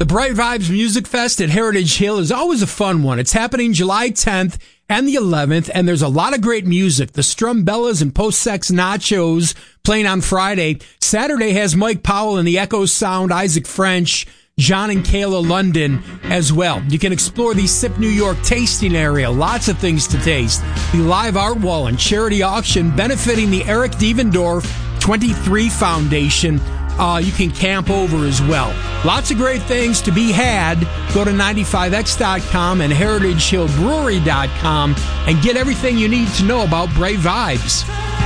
The Bright Vibes Music Fest at Heritage Hill is always a fun one. It's happening July 10th and the 11th, and there's a lot of great music. The Strumbellas and Post-Sex Nachos playing on Friday. Saturday has Mike Powell and the Echo Sound, Isaac French, John and Kayla London as well. You can explore the SIP New York tasting area. Lots of things to taste. The live art wall and charity auction benefiting the Eric Devendorf 23 Foundation. You can camp over as well. Lots of great things to be had. Go to 95x.com and heritagehillbrewery.com and get everything you need to know about Bright Vibes.